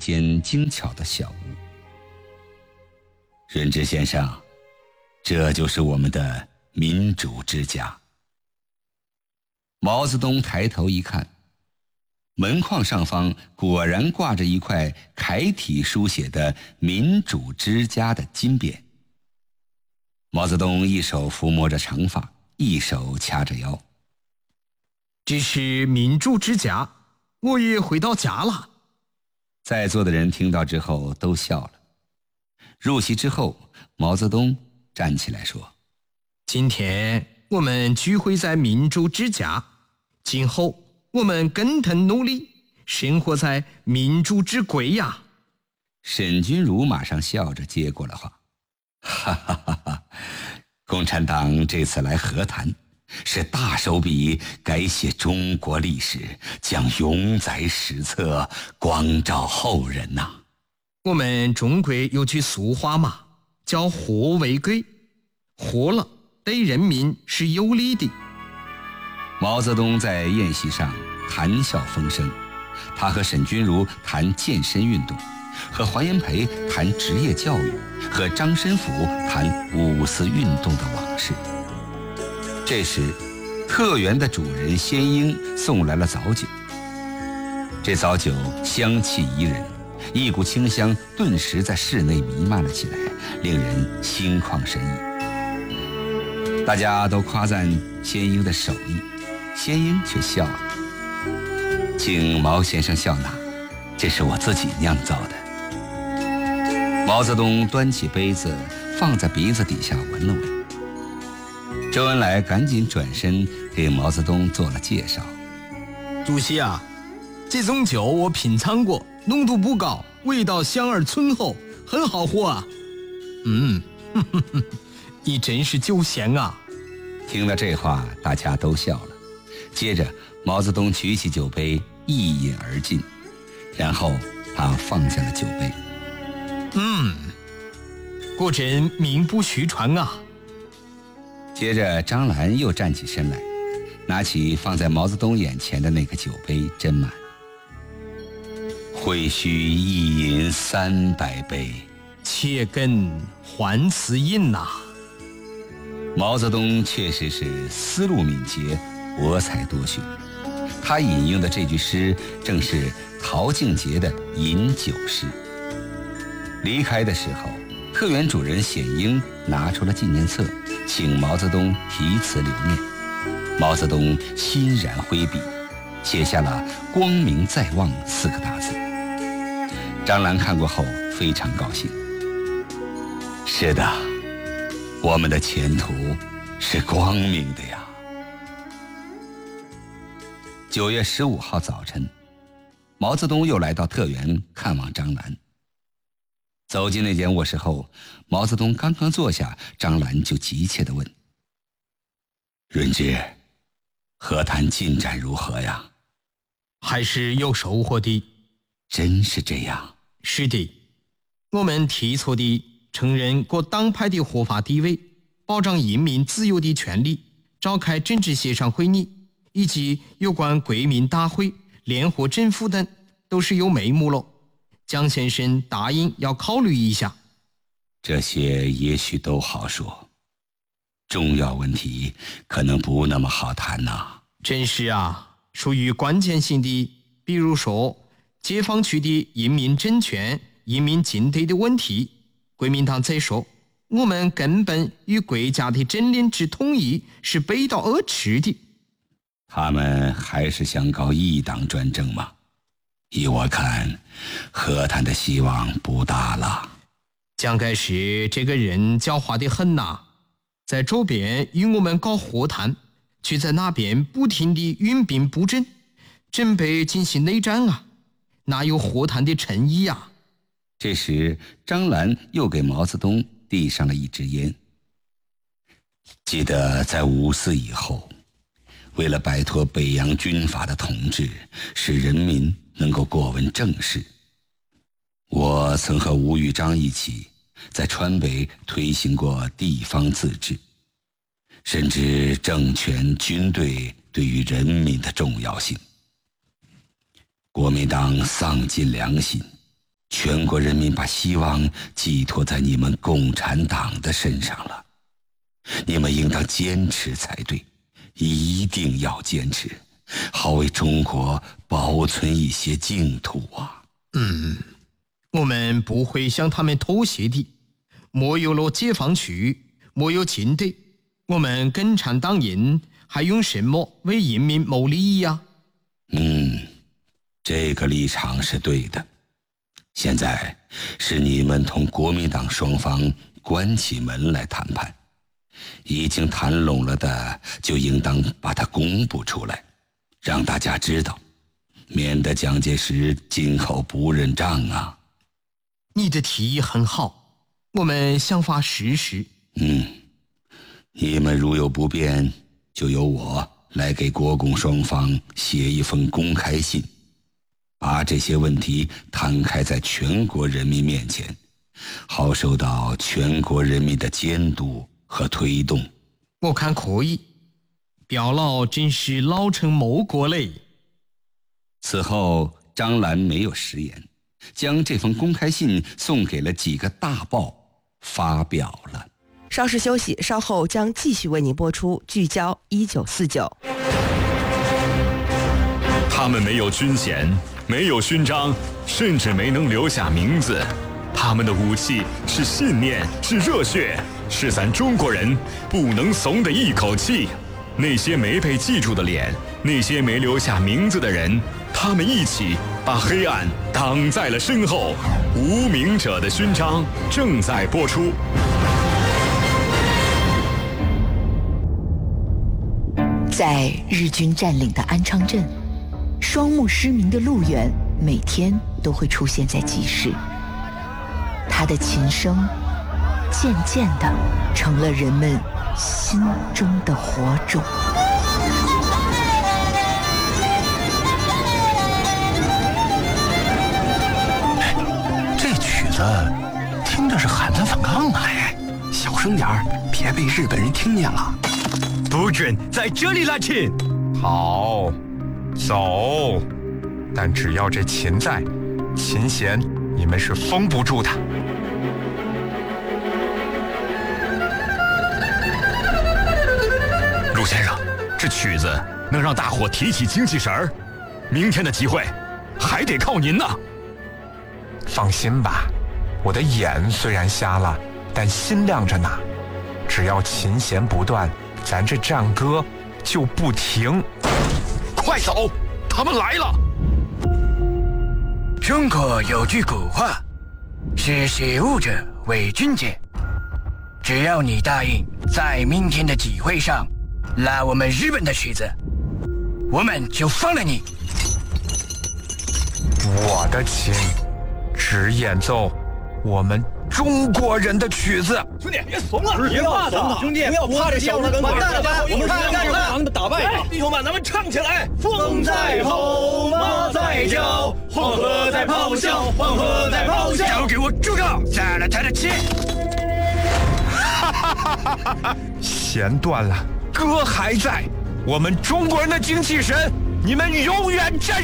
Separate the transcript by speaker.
Speaker 1: 间精巧的小屋。润之先生，这就是我们的民主之家。毛泽东抬头一看，门框上方果然挂着一块楷体书写的民主之家的金匾。毛泽东一手抚摸着长发，一手掐着腰。
Speaker 2: 这是民主之家，我也回到家了。
Speaker 1: 在座的人听到之后都笑了。入席之后，毛泽东站起来说：
Speaker 2: 今天我们聚会在民主之家，今后我们更同努力，生活在民主之贵呀。
Speaker 1: 沈钧儒马上笑着接过了话：哈哈哈哈，共产党这次来和谈，是大手笔改写中国历史，将永载史册，光照后人呐。
Speaker 2: 我们中国有句俗话嘛，叫和为贵，和了对人民是有利的。
Speaker 1: 毛泽东在宴席上谈笑风生，他和沈钧儒谈健身运动，和黄炎培谈职业教育，和张申府谈五四运动的往事。这时，特园的主人仙英送来了早酒。这早酒香气宜人，一股清香顿时在室内弥漫了起来，令人心旷神怡。大家都夸赞仙英的手艺，仙英却笑了：请毛先生笑纳，这是我自己酿造的。毛泽东端起杯子放在鼻子底下闻了闻。周恩来赶紧转身给毛泽东做了介绍：
Speaker 2: 主席啊，这种酒我品尝过，浓度不高，味道香而醇厚，很好喝啊。你真是酒仙啊。
Speaker 1: 听了这话，大家都笑了。接着毛泽东举起酒杯一饮而尽，然后他放下了酒杯。
Speaker 2: 果真名不虚传啊。
Speaker 1: 接着张澜又站起身来，拿起放在毛泽东眼前的那个酒杯斟满。会须一饮300杯，
Speaker 2: 且更还此饮呐。
Speaker 1: 毛泽东确实是思路敏捷，博采多学。他引用的这句诗正是陶敬节的饮酒诗。离开的时候，特园主人显英拿出了纪念册，请毛泽东题词留念。毛泽东欣然挥笔，写下了“光明在望”4个大字。张澜看过后非常高兴。是的，我们的前途是光明的呀。9月15号早晨，毛泽东又来到特园看望张澜。走进那间卧室后，毛泽东刚刚坐下，张澜就急切地问：润之，和谈进展如何呀？
Speaker 2: 还是有收获的。
Speaker 1: 真是这样？
Speaker 2: 是的，我们提出的承认各党派的合法地位，保障人民自由的权利，召开政治协商会议，以及有关国民大会、联合政府等，都是有眉目了。江先生答应要考虑一下。
Speaker 1: 这些也许都好说，重要问题可能不那么好谈呐。
Speaker 2: 真是啊，属于关键性的，比如说解放区的人民政权、人民军队的问题，国民党在说，我们根本与国家的政令之统一是背道而驰的。
Speaker 1: 他们还是想搞一党专政吗？依我看，和谈的希望不大了。
Speaker 2: 蒋介石这个人狡猾得很呐，在周边与我们搞和谈，却在那边不停地运兵布阵，准备进行内战啊，哪有和谈的诚意啊？
Speaker 1: 这时张澜又给毛泽东递上了一支烟。记得在5四以后，为了摆脱北洋军阀的统治，使人民能够过问政事，我曾和吴玉章一起在川北推行过地方自治，深知政权军队对于人民的重要性。国民党丧尽良心， 全国人民把希望寄托在你们共产党的身上了。你们应当坚持才对，一定要坚持，好为中国保存一些净土啊！
Speaker 2: 我们不会向他们妥协的。没有了解放区，没有军队，我们共产党人还用什么为人民谋利益呀？
Speaker 1: 这个立场是对的。现在是你们同国民党双方关起门来谈判，已经谈拢了的就应当把它公布出来，让大家知道，免得蒋介石今后不认账啊。
Speaker 2: 你的提议很好，我们想法实施。
Speaker 1: 你们如有不便，就由我来给国共双方写一封公开信，把这些问题摊开在全国人民面前，好受到全国人民的监督和推动。
Speaker 2: 我看可以，表老真是老成谋国嘞。
Speaker 1: 此后张澜没有食言，将这封公开信送给了几个大报，发表了。
Speaker 3: 稍事休息，稍后将继续为您播出聚焦1949。
Speaker 4: 他们没有军衔，没有勋章，甚至没能留下名字。他们的武器是信念，是热血，是咱中国人不能怂的一口气。那些没被记住的脸，那些没留下名字的人，他们一起把黑暗挡在了身后。无名者的勋章正在播出。
Speaker 5: 在日军占领的安昌镇，双目失明的陆远每天都会出现在集市。他的琴声渐渐地成了人们心中的火种。
Speaker 6: 这曲子听着是喊咱反抗啊！小声点儿，别被日本人听见了。
Speaker 7: 不准在这里拉琴。
Speaker 6: 好，走。但只要这琴在，琴弦你们是封不住的。
Speaker 4: 陆先生，这曲子能让大伙提起精气神儿，明天的集会还得靠您呢。
Speaker 6: 放心吧，我的眼虽然瞎了，但心亮着呢。只要琴弦不断，咱这战歌就不停。
Speaker 4: 快走，他们来了！
Speaker 7: 中国有句古话，识时务者为俊杰。只要你答应在明天的集会上拉我们日本的曲子，我们就放了你。
Speaker 6: 我的琴只演奏我们中国人的曲子。
Speaker 7: 兄弟，别怂了，别怕他，兄弟，不要怕这小子跟完蛋了吧？我们看看他，们打败他。弟兄们，咱们唱起来！风在吼，马在叫，黄河在咆哮，黄河在咆哮。交给我住手！杀了他的气！
Speaker 6: 弦断了，歌还在，我们中国人的精气神，你们永远战